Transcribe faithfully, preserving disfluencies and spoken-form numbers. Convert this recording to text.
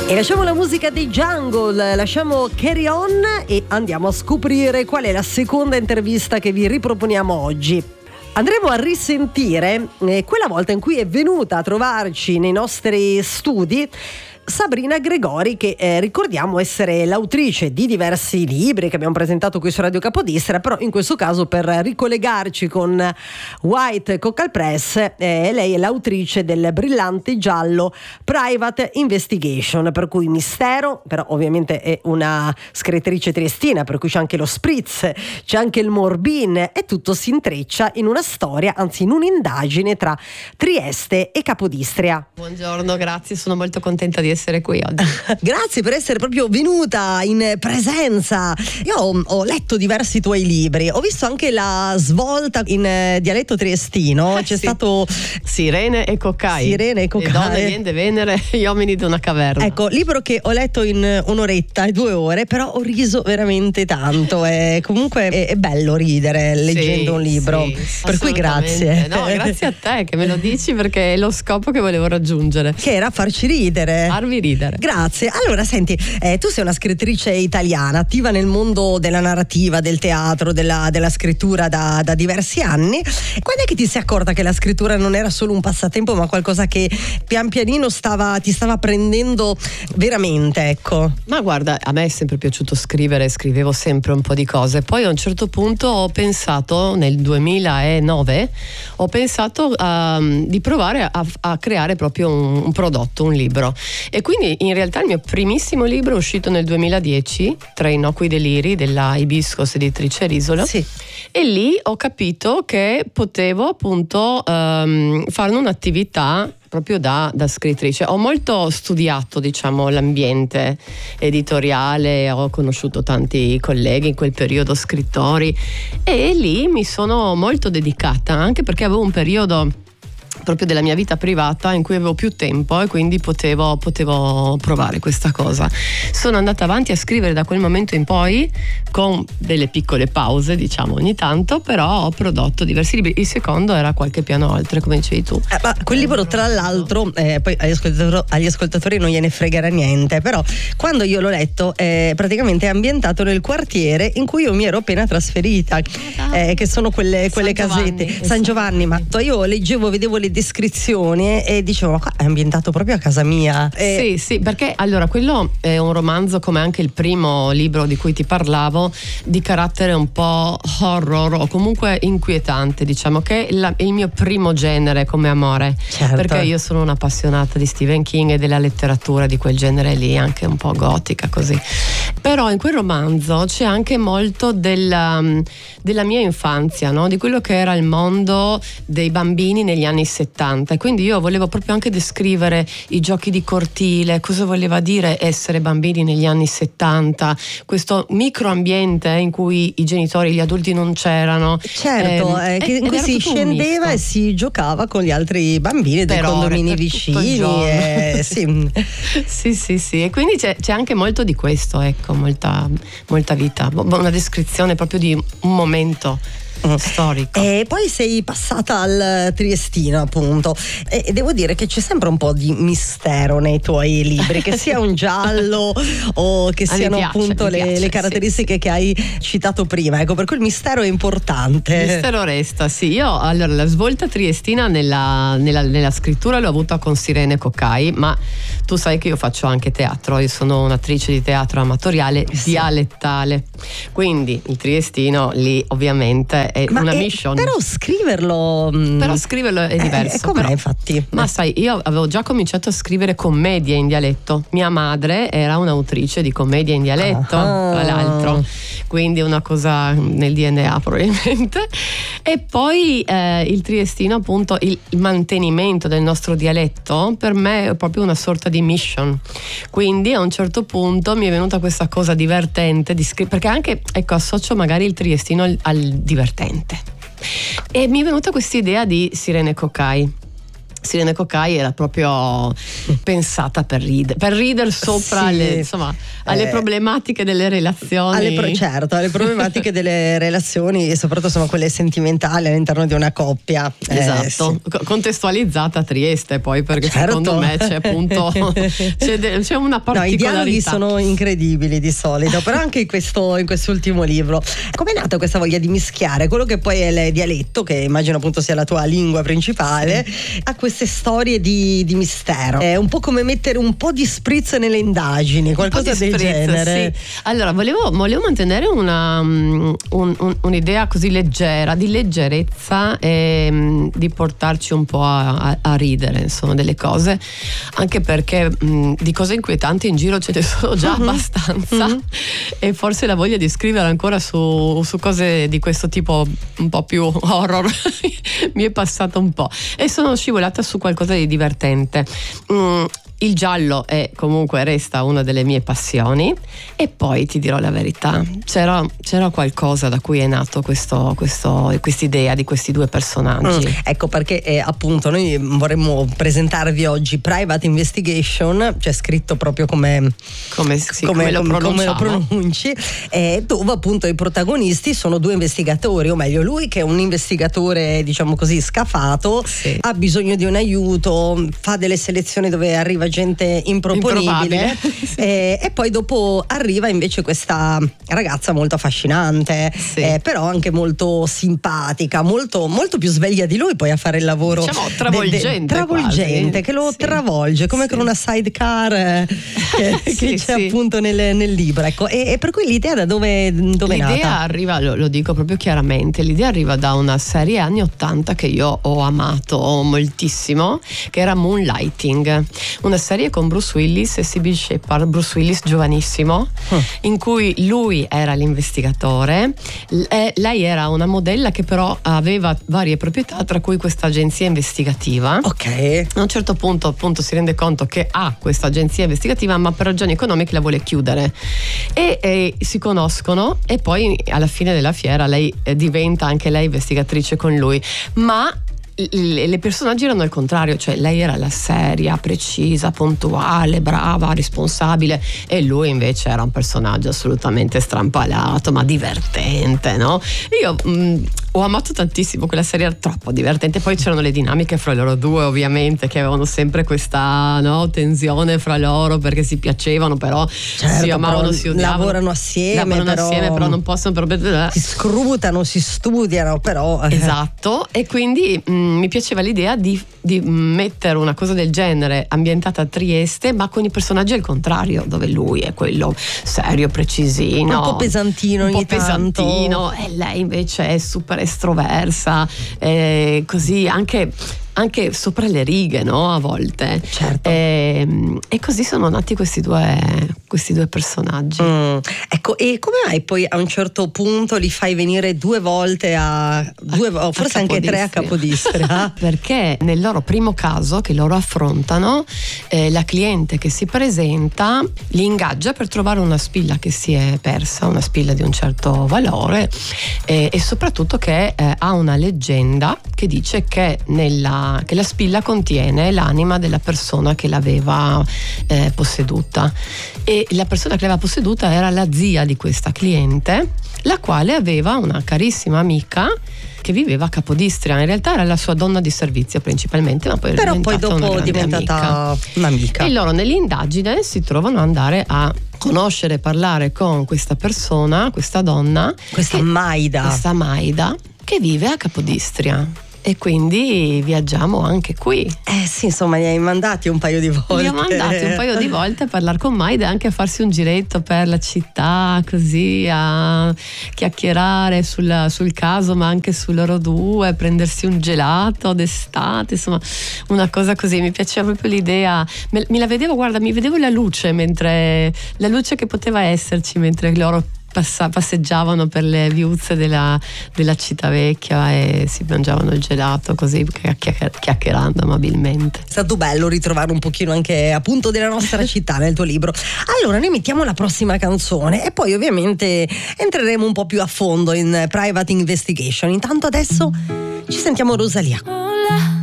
E lasciamo la musica dei Jungle, lasciamo Carry On e andiamo a scoprire qual è la seconda intervista che vi riproponiamo oggi. Andremo a risentire eh, quella volta in cui è venuta a trovarci nei nostri studi Sabrina Gregori, che eh, ricordiamo essere l'autrice di diversi libri che abbiamo presentato qui su Radio Capodistria, però in questo caso per ricollegarci con White Cockle Press, eh, lei è l'autrice del brillante giallo Private Investigation, per cui mistero, però ovviamente è una scrittrice triestina, per cui c'è anche lo spritz, c'è anche il morbin e tutto si intreccia in una storia, anzi in un'indagine tra Trieste e Capodistria. Buongiorno, grazie, sono molto contenta di essere qui oggi. Grazie per essere proprio venuta in presenza. Io ho, ho letto diversi tuoi libri, ho visto anche la svolta in eh, dialetto triestino, c'è sì. stato Sirene e Cocai. Sirene e Cocai. Le donne viene Venere, gli uomini di una caverna. Ecco, libro che ho letto in un'oretta e due ore, però ho riso veramente tanto. E comunque è, è bello ridere leggendo sì, un libro. Sì, per cui grazie. No, grazie a te che me lo dici, perché è lo scopo che volevo raggiungere. Che era farci ridere. Farvi ridere. Grazie. Allora, senti, eh, tu sei una scrittrice italiana, attiva nel mondo della narrativa, del teatro, della, della scrittura da, da diversi anni. Quando è che ti sei accorta che la scrittura non era solo un passatempo, ma qualcosa che pian pianino stava, ti stava prendendo veramente, ecco? Ma guarda, a me è sempre piaciuto scrivere, scrivevo sempre un po' di cose. Poi a un certo punto ho pensato, nel duemilanove, ho pensato um, di provare a, a creare proprio un, un prodotto, un libro. E quindi in realtà il mio primissimo libro è uscito nel duemiladieci, Tre innocui deliri, della Hibiscos editrice Risola. Sì. E lì ho capito che potevo appunto um, fare un'attività proprio da, da scrittrice. Ho molto studiato, diciamo, l'ambiente editoriale, ho conosciuto tanti colleghi in quel periodo, scrittori, e lì mi sono molto dedicata, anche perché avevo un periodo proprio della mia vita privata in cui avevo più tempo e quindi potevo, potevo provare questa cosa. Sono andata avanti a scrivere da quel momento in poi, con delle piccole pause, diciamo, ogni tanto, però ho prodotto diversi libri. Il secondo era Qualche piano oltre, come dicevi tu. Eh, ma quel libro, tra l'altro, eh, poi agli ascoltatori, agli ascoltatori non gliene fregherà niente, però quando io l'ho letto eh, praticamente è ambientato nel quartiere in cui io mi ero appena trasferita, eh, che sono quelle, quelle San casette Giovanni, San Giovanni, ma io leggevo, vedevo le descrizioni e dicevo, ma qua è ambientato proprio a casa mia. Eh, sì, sì, perché allora quello è un romanzo, come anche il primo libro di cui ti parlavo, di carattere un po' horror o comunque inquietante, diciamo, che è la, il mio primo genere come amore. Certo. Perché io sono un'appassionata di Stephen King e della letteratura di quel genere lì, anche un po' gotica così. Però in quel romanzo c'è anche molto della, della mia infanzia, no? Di quello che era il mondo dei bambini negli anni settanta, e quindi io volevo proprio anche descrivere i giochi di cortile, cosa voleva dire essere bambini negli anni settanta, questo microambiente in cui i genitori, gli adulti non c'erano. Certo, eh, che in cui si scendeva e si giocava con gli altri bambini dei condomini vicini. Eh, sì. sì, sì, sì. E quindi c'è, c'è anche molto di questo, ecco, molta, molta vita, una descrizione proprio di un momento storico. E poi sei passata al triestino, appunto, e devo dire che c'è sempre un po' di mistero nei tuoi libri, che sia un giallo o che ah, siano piace, appunto le, piace, le caratteristiche sì, che hai citato prima, ecco, per cui il mistero è importante. Il mistero resta, sì. Io allora la svolta triestina nella, nella, nella scrittura l'ho avuta con Sirene Cocai, ma tu sai che io faccio anche teatro, io sono un'attrice di teatro amatoriale sì. dialettale, quindi il triestino lì ovviamente è ma una è, mission. Però scriverlo Però scriverlo è diverso. Eh, com'è, però, infatti? Ma sai, io avevo già cominciato a scrivere commedie in dialetto. Mia madre era un'autrice di commedie in dialetto, ah. tra l'altro, quindi una cosa nel D N A probabilmente. E poi eh, il triestino, appunto, il, il mantenimento del nostro dialetto per me è proprio una sorta di mission. Quindi a un certo punto mi è venuta questa cosa divertente di scrivere, perché anche, ecco, associo magari il triestino al, al divertente. E mi è venuta questa idea di Sirene Cocai. Sirene Cocai era proprio pensata per ridere, per ridere sopra sì, le, insomma, alle eh, problematiche delle relazioni. Alle pro- certo, alle problematiche delle relazioni e soprattutto sono quelle sentimentali all'interno di una coppia. Esatto, eh, sì. Contestualizzata a Trieste poi, perché certo. secondo me c'è appunto c'è, de- c'è una particolarità. No, i dialoghi sono incredibili di solito, però anche in questo in quest'ultimo libro. Com'è nata questa voglia di mischiare quello che poi è il dialetto, che immagino appunto sia la tua lingua principale, sì, a queste storie di, di mistero? È un po' come mettere un po' di spritz nelle indagini, qualcosa del spritz, genere. Sì. Allora, volevo, volevo mantenere una, un, un, un'idea così leggera, di leggerezza e um, di portarci un po' a, a, a ridere, insomma, delle cose, anche perché um, di cose inquietanti in giro ce ne sono già uh-huh. abbastanza uh-huh. e forse la voglia di scrivere ancora su, su cose di questo tipo un po' più horror mi è passata un po' e sono scivolata su qualcosa di divertente. Mm, il giallo è comunque resta una delle mie passioni e poi ti dirò la verità, c'era, c'era qualcosa da cui è nato questo, questo, quest'idea di questi due personaggi. Mm, ecco perché eh, appunto noi vorremmo presentarvi oggi Private Investigation, cioè scritto proprio come, come, sì, come, come, lo, come, come lo pronunciamo. pronunci, eh, dove appunto i protagonisti sono due investigatori, o meglio lui che è un investigatore diciamo così scafato, sì, ha bisogno di un aiuto, fa delle selezioni dove arriva gente improponibile e, e poi dopo arriva invece questa ragazza molto affascinante, sì, eh, però anche molto simpatica, molto, molto più sveglia di lui poi a fare il lavoro, diciamo travolgente, de, de, travolgente quasi, che lo sì, travolge come sì, con una sidecar eh, che, sì, che c'è sì, appunto nel, nel libro, ecco. e, e per cui l'idea da dove, dove l'idea è nata? Arriva, lo, lo dico proprio chiaramente, l'idea arriva da una serie anni ottanta che io ho amato moltissimo, che era Moonlighting, una serie con Bruce Willis e Sybil Shepherd, Bruce Willis giovanissimo, oh, in cui lui era l'investigatore, e lei era una modella che però aveva varie proprietà, tra cui questa agenzia investigativa. Ok. A un certo punto appunto si rende conto che ha questa agenzia investigativa, ma per ragioni economiche la vuole chiudere e, e si conoscono e poi alla fine della fiera lei eh, diventa anche lei investigatrice con lui, ma le personaggi erano al contrario, cioè lei era la seria, precisa, puntuale, brava, responsabile e lui invece era un personaggio assolutamente strampalato ma divertente, no? Io mh, ho amato tantissimo quella serie, era troppo divertente, poi c'erano le dinamiche fra loro due ovviamente che avevano sempre questa, no, tensione fra loro perché si piacevano però certo, si amavano, si odiavano, lavorano assieme, lavorano però, assieme però non possono proprio, si scrutano, si studiano però esatto, e quindi mh, mi piaceva l'idea di, di mettere una cosa del genere ambientata a Trieste ma con i personaggi al contrario, dove lui è quello serio, precisino, un po' pesantino ogni un po' tanto, pesantino e lei invece è super estroversa, eh, così anche anche sopra le righe, no? A volte. Certo. E, e così sono nati questi due, questi due personaggi. Mm. Ecco, e come mai poi a un certo punto li fai venire due volte a due, a, forse a anche tre a Capodistria? Perché nel loro primo caso che loro affrontano, eh, la cliente che si presenta li ingaggia per trovare una spilla che si è persa, una spilla di un certo valore, eh, e soprattutto che eh, ha una leggenda che dice che nella che la spilla contiene l'anima della persona che l'aveva eh, posseduta, e la persona che l'aveva posseduta era la zia di questa cliente, la quale aveva una carissima amica che viveva a Capodistria. In realtà era la sua donna di servizio principalmente, ma poi è però poi dopo è diventata amica. un'amica. E loro nell'indagine si trovano ad andare a conoscere e parlare con questa persona, questa donna, questa che, Maida questa Maida che vive a Capodistria. E quindi viaggiamo anche qui. Eh sì, insomma, li hai mandati un paio di volte. Li ho mandati un paio di volte a parlare con Maida e anche a farsi un giretto per la città, così a chiacchierare sul, sul caso, ma anche su loro due, prendersi un gelato d'estate, insomma, una cosa così. Mi piaceva proprio l'idea. Me, mi la vedevo, guarda, mi vedevo la luce mentre la luce che poteva esserci mentre loro Passa, passeggiavano per le viuzze della, della città vecchia e si mangiavano il gelato così chiacchierando amabilmente. È stato bello ritrovare un pochino anche appunto della nostra città nel tuo libro. Allora noi mettiamo la prossima canzone e poi ovviamente entreremo un po' più a fondo in Private Investigation. Intanto adesso ci sentiamo Rosalia.